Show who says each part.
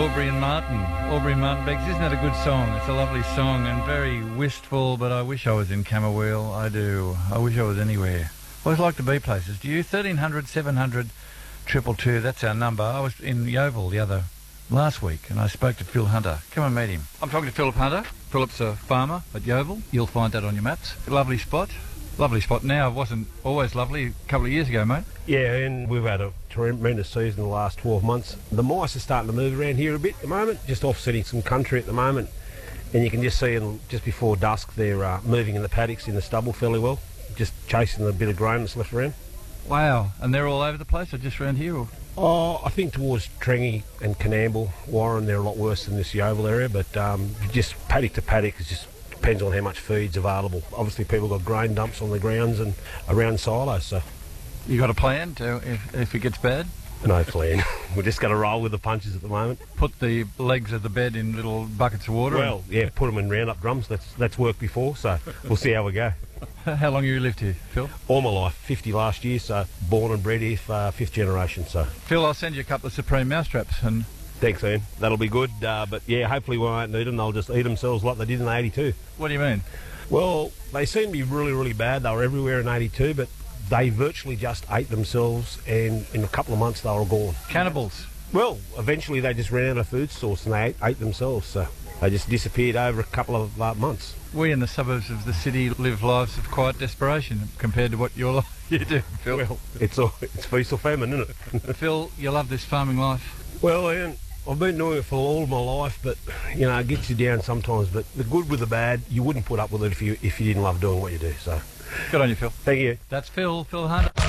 Speaker 1: Aubrey and Martin. Aubrey and Martin Beggs. Isn't that a good song? It's a lovely song and very wistful, but I wish I was in Camberwell. I do. I wish I was anywhere. I always like to be places. Do you? 1300 700 222. That's our number. I was in Yeovil last week and I spoke to Phil Hunter. Come and meet him. I'm talking to Philip Hunter. Philip's a farmer at Yeovil. You'll find that on your maps. Lovely spot. Lovely spot now. It wasn't always lovely a couple of years ago, mate.
Speaker 2: Yeah, and we've had a tremendous season the last 12 months. The mice are starting to move around here a bit at the moment, just offsetting some country at the moment. And you can just see them just before dusk, they're moving in the paddocks in the stubble fairly well, just chasing the bit of grain that's left around.
Speaker 1: Wow. And they're all over the place or just around here? Or?
Speaker 2: Oh, I think towards Trengy and Canamble, Warren, they're a lot worse than this Yeovil area, but just paddock to paddock, it just depends on how much feed's available. Obviously people got grain dumps on the grounds and around silos, so...
Speaker 1: You got a plan to if it gets bad?
Speaker 2: No plan. We're just going to roll with the punches at the moment.
Speaker 1: Put the legs of the bed in little buckets of water?
Speaker 2: Well, yeah, put them in Roundup drums. That's worked before, so we'll see how we go.
Speaker 1: How long have you lived here, Phil?
Speaker 2: All my life, 50 last year, so born and bred here, fifth generation. So.
Speaker 1: Phil, I'll send you a couple of Supreme mousetraps. And
Speaker 2: thanks, Ian. That'll be good. But yeah, hopefully we won't need them. They'll just eat themselves like they did in 82.
Speaker 1: What do you mean?
Speaker 2: Well, they seem to be really, really bad. They were everywhere in 82, but they virtually just ate themselves, and in a couple of months they were gone.
Speaker 1: Cannibals?
Speaker 2: Well, eventually they just ran out of food source and they ate themselves, so they just disappeared over a couple of months.
Speaker 1: We in the suburbs of the city live lives of quiet desperation compared to what you do, Phil.
Speaker 2: Well, it's feast or famine, isn't it?
Speaker 1: Phil, you love this farming life?
Speaker 2: Well, Ian, I've been doing it for all of my life, but, you know, it gets you down sometimes. But the good with the bad, you wouldn't put up with it if you didn't love doing what you do, so...
Speaker 1: Good on you, Phil.
Speaker 2: Thank you.
Speaker 1: That's Phil Hunter.